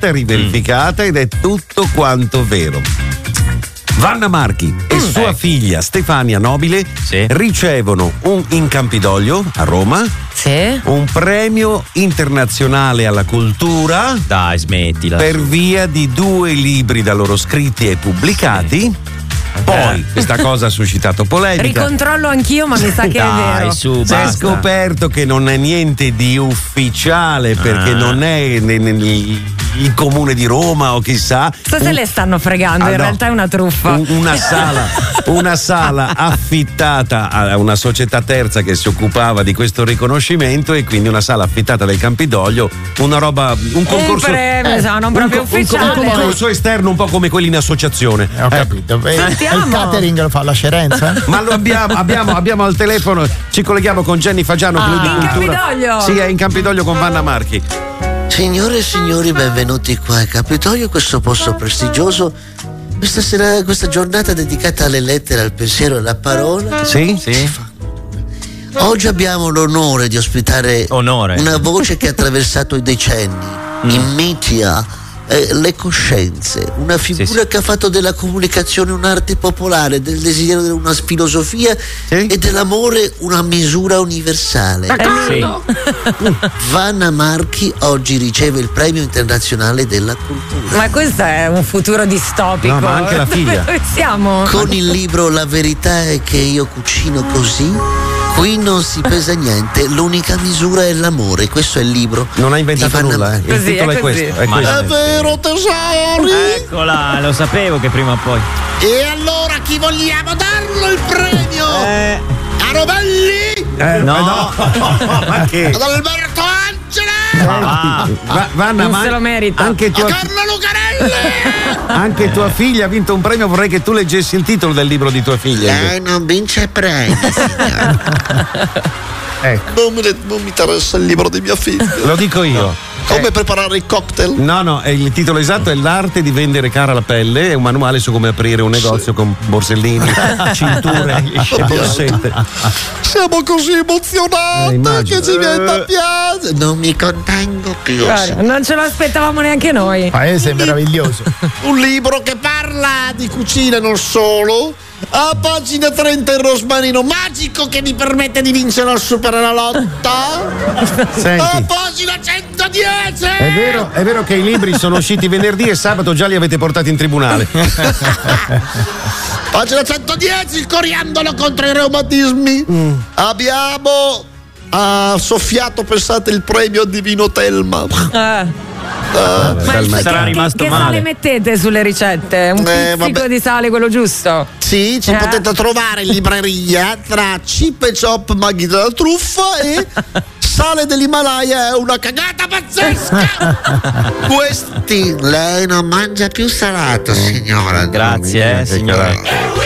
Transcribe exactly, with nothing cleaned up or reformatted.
verificata, riverificata mm. ed è tutto quanto vero. Vanna Marchi e mm, sua ecco. figlia Stefania Nobile sì. ricevono un, in Campidoglio a Roma sì. un premio internazionale alla cultura. Dai, smettila. Per via di due libri da loro scritti e pubblicati. Sì. Poi questa cosa ha suscitato polemica. Ricontrollo anch'io, ma mi sa che Dai, è vero. Su, si è scoperto che non è niente di ufficiale perché ah. non è nel, nel, il comune di Roma o chissà. So se un... le stanno fregando, ah, in no. realtà è una truffa. Un, una sala, una sala affittata a una società terza che si occupava di questo riconoscimento e quindi una sala affittata del Campidoglio, una roba, un concorso. Un premio, eh, non proprio un, ufficiale. Un, un concorso esterno un po' come quelli in associazione. Eh, ho capito. Eh. Il catering lo fa la Cerenza? Ma lo abbiamo, abbiamo, abbiamo al telefono, ci colleghiamo con Jenny Fagiano. Ah, che di in cultura. Campidoglio! Sì, è in Campidoglio con Vanna Marchi. Signore e signori, benvenuti qua a Campidoglio, questo posto prestigioso. Questa sera, questa giornata dedicata alle lettere, al pensiero e alla parola. Sì, sì. Oggi abbiamo l'onore di ospitare Onore. una voce che ha attraversato i decenni, mm. i media, Eh, le coscienze, una figura sì, sì. che ha fatto della comunicazione un'arte popolare, del desiderio una filosofia sì. e dell'amore una misura universale. Sì. Vanna Marchi oggi riceve il premio internazionale della cultura. Ma questo è un futuro distopico. No, ma anche la figlia. Dove siamo? Con il libro La verità è che io cucino così. Qui non si pesa niente, l'unica misura è l'amore. Questo è il libro. Non ha inventato nulla, eh. Il così, titolo è, è questo. È, Ma questo. è vero, tesori? Eccola, lo sapevo che prima o poi. E allora chi vogliamo darlo il premio? Eh. A Rovelli? Eh, no. no. Ma che? Ad Alberto Angela? Ah. Va, Vanna, non ma se lo merita. Anche tua, A Carlo Lucarelli? anche tua figlia ha vinto un premio. Vorrei che tu leggessi il titolo del libro di tua figlia. Lei non vince premi, signora. Ecco. Non, mi, non mi interessa il libro di mia figlia. Lo dico io. No. Come eh, preparare il cocktail? No, no, il titolo esatto è L'arte di vendere cara la pelle. È un manuale su come aprire un negozio sì. con borsellini, cinture e borsette. Siamo così emozionati eh, che ci viene da piangere. Non mi contengo più. Guarda, non ce lo aspettavamo neanche noi. Paese è meraviglioso. Un libro che parla di cucina non solo. A pagina trenta il rosmarino magico che mi permette di vincere al Superenalotto. Senti, a pagina centodieci. È vero, è vero che i libri sono usciti venerdì e sabato già li avete portati in tribunale. Pagina centodieci il coriandolo contro i reumatismi. Mm. Abbiamo ha soffiato, pensate, il premio Divino Telma. Ah. Uh, ma il, sarà che, rimasto che male. sale mettete sulle ricette? Un eh, pizzico vabbè. di sale, quello giusto? Sì, ci eh. potete trovare in libreria tra Chip e Chop Maghi della truffa e sale dell'Himalaya è una cagata pazzesca. Questi lei non mangia più salato, signora. Grazie, eh, signora.